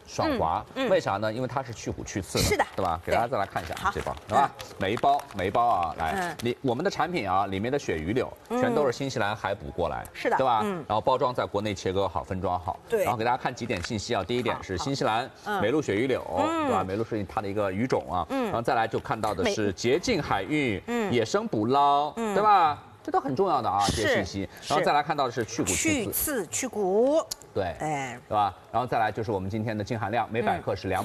爽滑。为啥呢？因为它是去骨去刺的， 是的， 对吧？给大家再来看一下这包，对吧？每一包啊，来，我们的产品啊，里面的鳕鱼柳全都是新西兰海捕过来， 是的， 对吧？然后包装在国内切割好，分装好。 对。 然后给大家看几点信息啊，第一点是新西兰美鲈鳕鱼柳，对吧？美鲈是它的一个鱼种啊。然后再来就看到的是洁净海域，野生捕捞，对吧？这都很重要的啊，这些信息。然后再来看到的是去骨去刺， 去骨。 对，对吧？然后再来就是我们今天的净含量，每百克是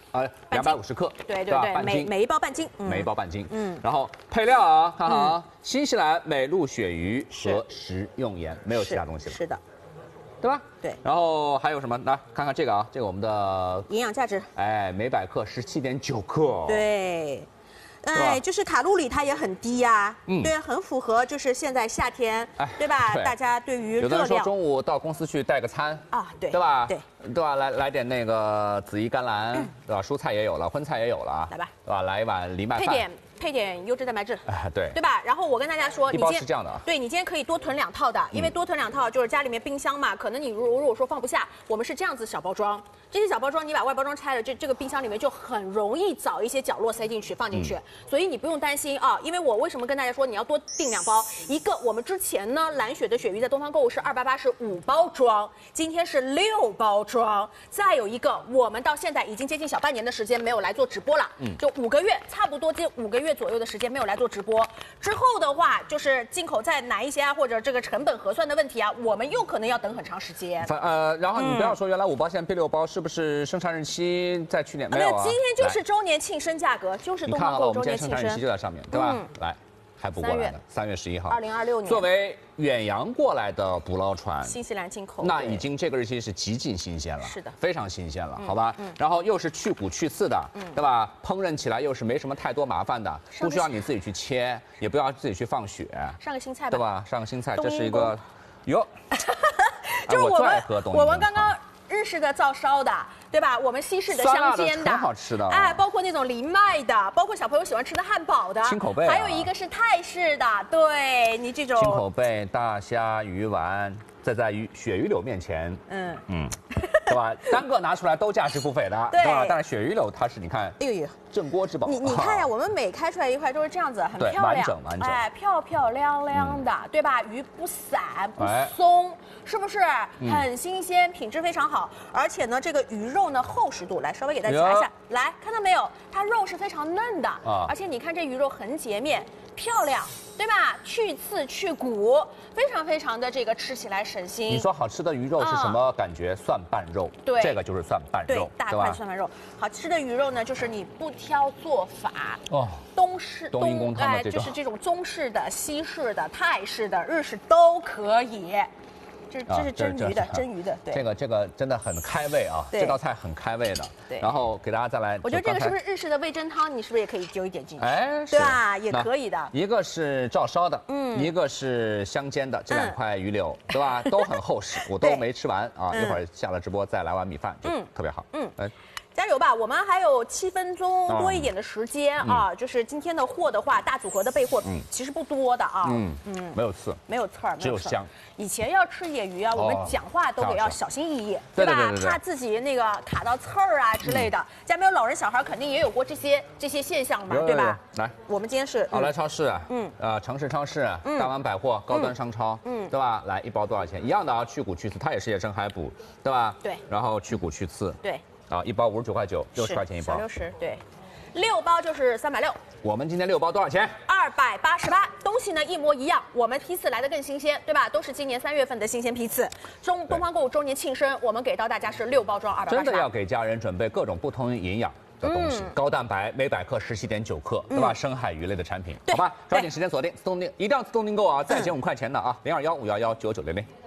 250克， 对，每一包半斤， 每一包半斤。然后配料啊，看好啊，新西兰美鲈鳕鱼和食用盐，没有其他东西了。 是的， 对吧？ 对。 然后还有什么？来看看这个啊，这个我们的营养价值， 每百克17.9克。 对。就是卡路里它也很低呀，对，很符合就是现在夏天，对吧？大家对于有的人说中午到公司去带个餐啊，对吧？对吧？来点那个紫衣甘蓝，对吧？蔬菜也有了，荤菜也有了， 来吧， 对吧？来一碗藜麦饭。 配点优质蛋白质， 对吧？然后我跟大家说， 一包是这样的啊， 对你今天可以多囤2套的，因为多囤2套就是家里面冰箱嘛，可能你如果说放不下，我们是这样子小包装，这些小包装你把外包装拆了，这个冰箱里面就很容易找一些角落塞进去放进去，所以你不用担心啊。因为我为什么跟大家说你要多订2包？一个我们之前呢蓝雪的鳕鱼在东方购物是288是5包装，今天是6包装，再有一个我们到现在已经接近小半年的时间没有来做直播了，就5个月，差不多接5个月左右的时间没有来做直播，之后的话就是进口再难一些啊，或者这个成本核算的问题啊，我们又可能要等很长时间。 然后你不要说原来5包现在变6包，是不是生产日期在去年没有啊？ 今天就是周年庆生价格，就是东方购物周年庆生。 你看好了，我们今天生产日期就在上面，对吧？来，还补过来的3月11号 ，2026年。 作为远洋过来的捕捞船， 新西兰进口， 那已经这个日期是极尽新鲜了， 是的， 非常新鲜了，好吧？然后又是去骨去刺的，对吧？烹饪起来又是没什么太多麻烦的，不需要你自己去切，也不要自己去放血， 上个新菜吧， 对吧？上个新菜，这是一个，哟， 就是我们刚刚日式的照烧的，对吧？我们西式的香煎的， 很好吃的， 包括那种藜麦的，包括小朋友喜欢吃的汉堡的， 清口贝， 还有一个是泰式的，对你这种清口贝、大虾、鱼丸，在鳕鱼柳面前，对吧？单个拿出来都价值不菲的，对吧？但是鳕鱼柳它是你看， 哎呦， 镇锅之宝。 你看呀，我们每开出来一块都是这样子，很漂亮， 完整， 漂漂亮亮的，对吧？鱼不散不松，是不是很新鲜，品质非常好？而且呢，这个鱼肉呢厚实度，来稍微给大家查一下，来看到没有？它肉是非常嫩的，而且你看这鱼肉很洁面。漂亮，对吧？去刺去骨，非常非常的这个吃起来省心。 你说好吃的鱼肉是什么感觉？蒜瓣肉， 对， 这个就是蒜瓣肉， 大块蒜瓣肉。好吃的鱼肉呢，就是你不挑做法，东阴功汤的这种， 就是这种中式的、西式的、泰式的、日式都可以。这是蒸鱼的，对， 这个真的很开胃啊，这道菜很开胃的。 对， 然后给大家再来， 我觉得这个是不是日式的味噌汤？你是不是也可以丢一点进去？ 对吧？也可以的。 一个是照烧的，一个是香煎的，这2块鱼柳，对吧？都很厚实，我都没吃完啊，一会儿下了直播再来碗米饭，就特别好。 加油吧！我们还有7分钟多一点的时间啊，就是今天的货的话，大组合的备货其实不多的啊， 没有刺， 没有刺儿， 只有香。 以前要吃野鱼啊，我们讲话都得要小心翼翼，对吧？怕自己那个卡到刺儿啊之类的。家里面有老人小孩，肯定也有过这些现象嘛，对吧？ 来， 我们今天是奥莱超市，城市超市，大丸百货，高端商超，对吧？来1包多少钱？一样的啊，去骨去刺，它也是野生海捕，对吧？ 对。然后去骨去刺， 对。 1包59块9，60块钱1包， 小60，对，6包就是360。 我们今天6包多少钱 ？288。东西呢一模一样，我们批次来的更新鲜，对吧？都是今年3月份的新鲜批次。东方购物周年庆生，我们给到大家是6包装288。 真的要给家人准备各种不同营养的东西，高蛋白，每百克17.9克，对吧？深海鱼类的产品，好吧？抓紧时间锁定，自动订，一定要自动订购啊！再减5块钱的啊，021-511-9900。